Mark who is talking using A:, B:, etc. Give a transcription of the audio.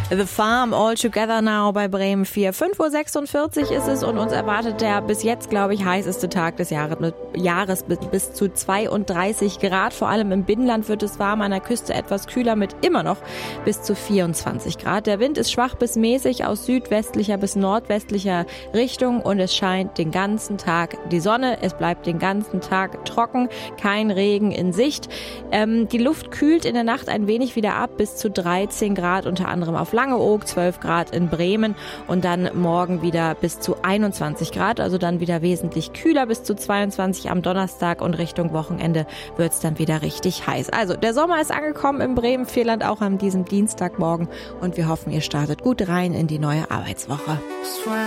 A: The Farm, All Together Now bei Bremen 4. 5:46 Uhr ist es und uns erwartet der bis jetzt, glaube ich, heißeste Tag des Jahres mit bis zu 32 Grad. Vor allem im Binnenland wird es warm, an der Küste etwas kühler mit immer noch bis zu 24 Grad. Der Wind ist schwach bis mäßig aus südwestlicher bis nordwestlicher Richtung und es scheint den ganzen Tag die Sonne. Es bleibt den ganzen Tag trocken, kein Regen in Sicht. Die Luft kühlt in der Nacht ein wenig wieder ab bis zu 13 Grad, unter anderem auf Langeoog, 12 Grad in Bremen und dann morgen wieder bis zu 21 Grad, also dann wieder wesentlich kühler bis zu 22 am Donnerstag und Richtung Wochenende wird's dann wieder richtig heiß. Also der Sommer ist angekommen im Bremen-Vierland auch an diesem Dienstagmorgen und wir hoffen, ihr startet gut rein in die neue Arbeitswoche.